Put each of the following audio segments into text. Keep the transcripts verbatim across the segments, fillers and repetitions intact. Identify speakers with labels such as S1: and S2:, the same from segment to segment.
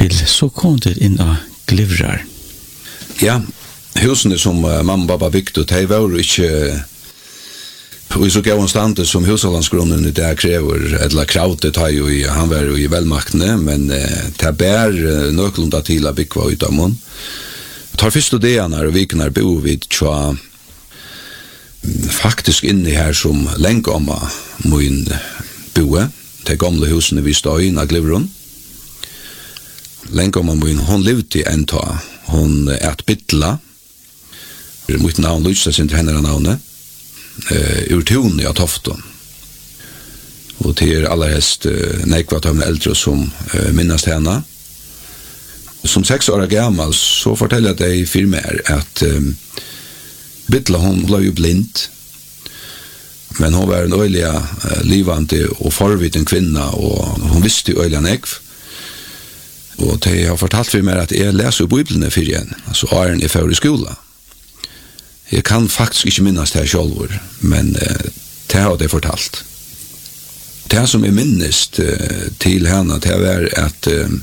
S1: til, så kom det inn av Glivrar.
S2: Ja, husene som uh, mamma og pappa bygde, de var jo ikke og så gav en stande som hushallandsgrunnen i det krever, eller krautet har jo i, han var jo i velmaktene, men uh, det bær uh, nøklunda til å bygge ut av mån. Tar første delen og vikene bo vid tja faktisk inni her som lenge om min boe, de gamle husene vi stod inn av Glivron. Lenge om min, hun levde i en ta, hun et bittla, mitt navn lyste sin til henne navnet, uh, urtun i Tofton. Og til allerhelst uh, nekvatømne eldre som uh, minnast henne. Som sex år gammal så forteller jeg deg for meg at um, Bittla hon ble jo blind, men hon var en øyelig uh, livande og forviten kvinna, og hon visste jo øyelig nekv. Og de har fortalt for meg at jeg leser jo Bibelen for igjen, altså åren jeg fører i skola. Jeg kan faktisk ikke minnes det her selv, men uh, det har de fortalt. Det som jeg minnest uh, til henne, det var at uh,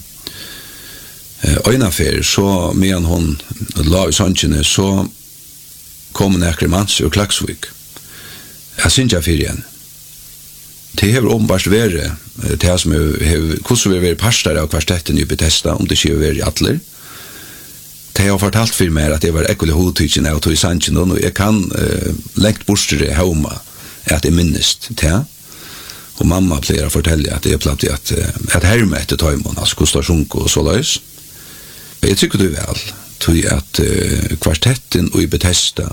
S2: øynafer, så medan hon la i sannsjene, så kom en ekre mans ur Klaksvik. Jeg synes jeg fyrir igjen. Det har åpenbart vært det som har, hvordan vi har vært pastor av kvartetten i Bethesda, om det ikke har vært atler. Det har fortalt for meg at jeg var ekkelig hodtidsen av tog i sannsjen, og jeg kan uh, lengt bortere hjemme at jeg minnest det. Og mamma pleier å fortelle at jeg platt at, at herme etter tøymon, altså kostasjonk og så løs. Jeg tykker det vel, tog at uh, kvartetten og i Bethesda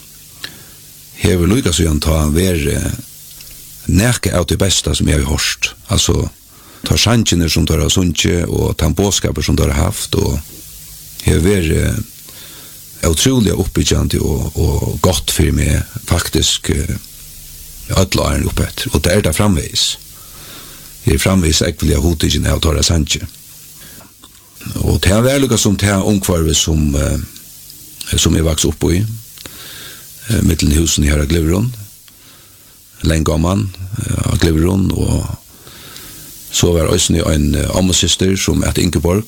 S2: hever lykkes å ta være nærke av det beste som jeg har hørt. Altså, ta sjansene som tar av sunnje, og ta båskaper som tar har haft, og hever vært utrolig oppbyggende og, og godt for meg, faktisk uh, ødelaren oppe etter. Og det er det framveis. Jeg er framveis ekkelig av hodtidgen av tar av sjansje. Og det er veldig som det er omkvarvet som, uh, som jeg vokste opp i, uh, mittelen i husen her av Glivron, lenge om han uh, av Glivron, og så var også en uh, ammesister som het Ingeborg.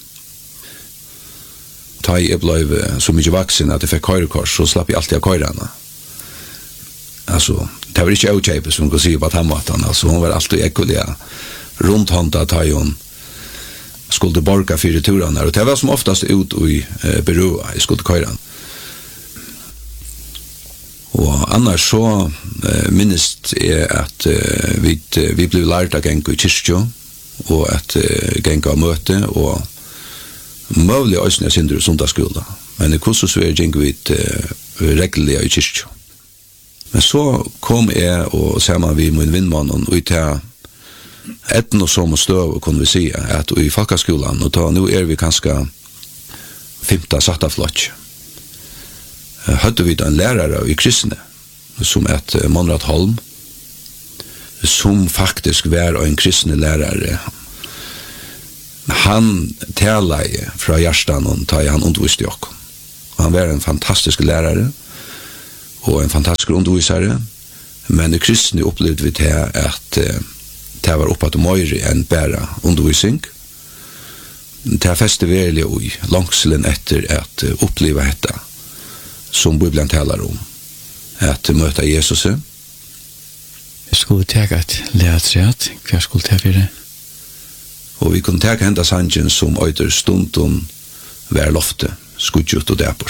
S2: Da jeg ble så mye vaksen at jeg fikk køyrekors, så slapp jeg alltid av køyrene. Altså, det var ikke avkjøpet som kan si på tannmaten, altså hun var alltid ekkelig rundt hånda da hun skulle borga fire turene, og det var som oftast ut i uh, Berua, i skulle køyre. Og annars så uh, minnest jeg at uh, vi, uh, vi ble lært av gengu i kyrkjo, og at uh, gengu av møte, og mulig òsne sindru sundagsskola, men i kursus vi gengu vi uh, regelig i kyrkjo. Men så kom jeg og sammen vi min vinnmann, og ut til etten og som støv, kunne vi si, at i folkeskolen, og da, nå er vi kanskje femta satta flott, hadde vi en lærere i kristne, som et Monrad Holm, som faktisk var en kristne lærere. Han taler fra hjertan, og da han underviste oss. Han var en fantastisk lærere, og en fantastisk undervisere, men i kristne opplevde vi til at det var oppe til Møyre enn bare undervisning. Det er festivalet i langselen etter at oppleve dette, som Bibelen taler om, at møte Jesus.
S1: Vi skulle teke et læretreat, hva skulle teke for det?
S2: Og vi kunne teke hendt sangen som øyder stunden hver lofte, skudgjut og dæpor.